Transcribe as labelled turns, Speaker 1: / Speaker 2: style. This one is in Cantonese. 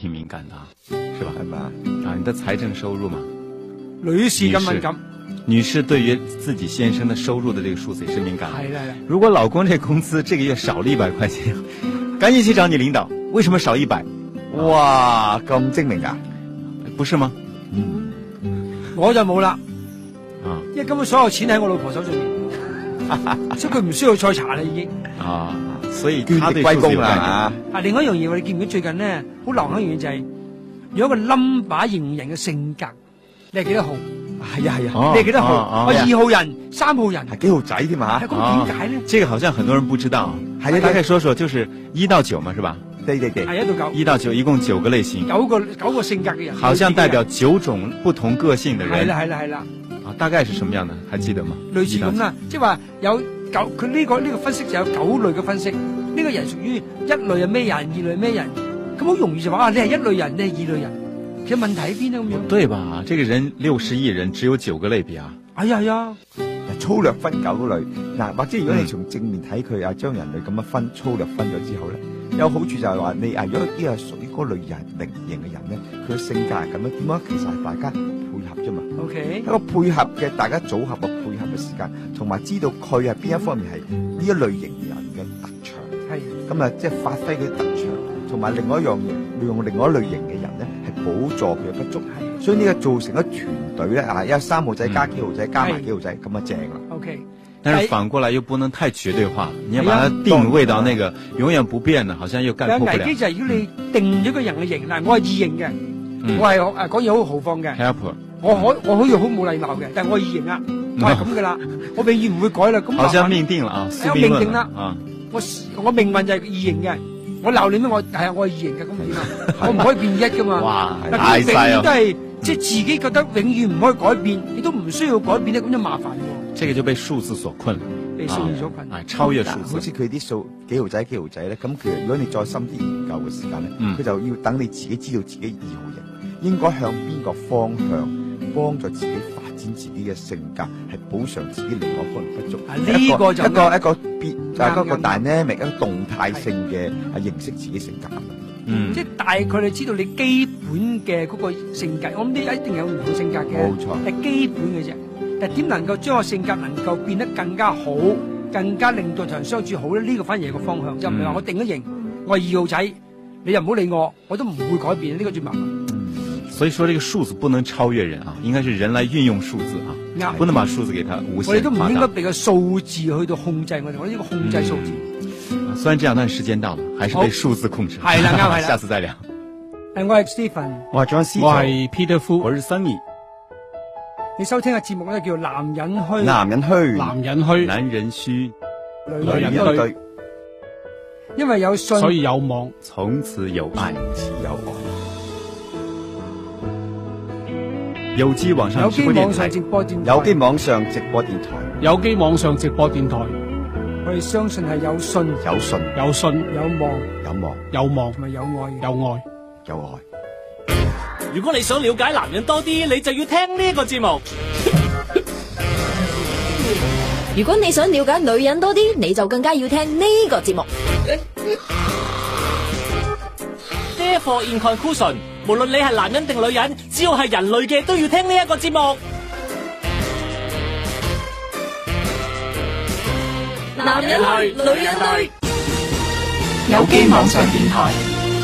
Speaker 1: 挺敏感的啊，是吧？
Speaker 2: 係嘛？
Speaker 1: 啊，你的財政收入嘛，
Speaker 3: 女士咁敏感，
Speaker 1: 女士對於自己先生的收入的這個數字也是敏感的。
Speaker 3: 係啦。
Speaker 1: 如果老公這工資這個月少了100塊錢，趕緊去找你領導，為什麼少100？
Speaker 2: 哇，咁精明㗎？
Speaker 1: 不是嗎？
Speaker 3: 我就冇啦，
Speaker 1: 啊，
Speaker 3: 因為根本所有錢喺我老婆手上面，所以佢唔需要再查啦已經。
Speaker 1: 啊，所以
Speaker 2: 捐
Speaker 1: 他對
Speaker 2: 力歸功
Speaker 1: 數字有概念。
Speaker 2: 啦
Speaker 3: 另外一樣嘢，我哋見唔見最近咧好流行一樣嘢就係有一個 number 形容人嘅性格，你係幾多號？
Speaker 2: 係啊係啊，
Speaker 1: 哦
Speaker 3: 你係幾多號？
Speaker 1: 哦
Speaker 3: 我2號人、3號人，
Speaker 2: 係幾號仔添嘛？
Speaker 3: 咁點解咧？
Speaker 1: 這個好像很多人不知道。
Speaker 2: 係啊
Speaker 1: 大概說說，就是1到9嘛，是吧
Speaker 2: 對，
Speaker 3: 係1到9，
Speaker 1: ？1到9一共9個類型，
Speaker 3: 九個性格嘅人，
Speaker 1: 好像代表9種不同個性的人。
Speaker 3: 係啦。
Speaker 1: 啊，大概是什麼樣的？還記得嗎？
Speaker 3: 類似咁啦，即係話有9，佢呢個分析就有9類嘅分析。呢個人屬於1類係咩人，2類咩人，咁好容易就話你係1類人，你係2類人。其實問題喺邊咧咁樣？
Speaker 1: 對吧？這個人60億人只有9個類別啊。
Speaker 3: 係啊。
Speaker 2: 粗略分9類嗱，或者如果你從正面睇佢將人類咁樣分粗略分咗之後咧，有好處就係話你如果呢個屬於嗰類人型嘅人咧，佢嘅性格係咁樣，點樣其實係大家配合啫嘛。
Speaker 3: OK，
Speaker 2: 一個配合嘅大家組合嘅配合嘅時間，同埋知道佢係邊一方面係呢一類型人嘅特長，
Speaker 3: 係
Speaker 2: 咁啊即係發揮佢特長，同埋另外一樣用另外一類型嘅人咧係補助佢嘅不足。所以呢個造成咗團隊咧啊，有3號仔加幾號仔加埋幾號仔，咁啊正啦。
Speaker 3: OK，
Speaker 1: 但是反過來又不能太絕對化，你要把它定位到那個永遠不變的，好像又概括不了。
Speaker 3: 危機就係如果你定咗個人嘅型，嗱，我係異型嘅，我係講嘢好豪放嘅
Speaker 1: helper，
Speaker 3: 我可以好冇禮貌嘅，但係我係異型啊，我係咁噶啦，我永遠唔會改啦。咁
Speaker 1: 好像命定了啊，
Speaker 3: 我命定啦
Speaker 1: 啊，
Speaker 3: 我命運就係異型嘅，我鬧你咩？我係我係異型嘅，咁點啊？我唔可以變一噶嘛。
Speaker 1: 哇，
Speaker 3: 但係永遠都係即係自己覺得永遠唔可以改變，亦都唔需要改變咧，咁就麻煩喎。
Speaker 1: 這個就被數字所困了，
Speaker 3: 被數字所困，
Speaker 1: 超越數字。
Speaker 2: 好似佢啲數幾號仔咧，咁其實如果你再深啲研究嘅時間咧，佢就要等你自己知道自己2號人應該向邊個方向幫助自己發展自己嘅性格，係補償自己另外一方面不足。
Speaker 3: 呢個就
Speaker 2: 一個嗰個 dynamic 一個動態性嘅認識自己性格。
Speaker 3: 即係大概你知道你基本嘅嗰個性格，我諗呢一定有唔同性格嘅，
Speaker 2: 冇錯，
Speaker 3: 係基本嘅啫。但係點能夠將個性格能夠變得更加好，更加令到同人相處好咧？呢個反而係個方向，就唔係話我定咗型，我係2號仔，你又唔好理我，我都唔會改變，呢個最麻煩。
Speaker 1: 所以說，這個數字不能超越人啊，應該是人來運用數字啊，不能把數字給它無限。
Speaker 3: 我哋都唔應該俾個數字去到控制我哋，我呢個控制數字。
Speaker 1: 雖然這樣，但時間到了，還是被數字控制。
Speaker 3: 係啦，啱係啦。
Speaker 1: 下次再聊。
Speaker 3: 我係 Stephen，
Speaker 2: 我係 John，
Speaker 4: 我係 Peter Fu，
Speaker 1: 我是 Sunny。
Speaker 3: 你收聽嘅節目咧叫男人虛，
Speaker 2: 男人虛，
Speaker 4: 男人虛，
Speaker 1: 男人虛，
Speaker 2: 女人對。
Speaker 3: 因為有信，
Speaker 4: 所以有望，
Speaker 1: 從此有愛，
Speaker 2: 有愛。
Speaker 1: 有機網上直播電台，
Speaker 2: 有機網上直播電台，
Speaker 4: 有機網上直播電台。
Speaker 3: 我哋相信係有信，
Speaker 2: 有信，
Speaker 4: 有信，
Speaker 3: 有望，
Speaker 2: 有望，
Speaker 4: 有望，
Speaker 3: 同埋有愛，
Speaker 4: 有愛，
Speaker 2: 有愛。
Speaker 5: 如果你想了解男人多啲，你就要聽呢個節目。
Speaker 6: 如果你想了解女人多啲，你就更加要聽呢個節目。
Speaker 5: Therefore in conclusion，無論你係男人定女人，只要係人類嘅都要聽呢一個節目。
Speaker 6: 男人去，女人對，
Speaker 7: 有機網上電台。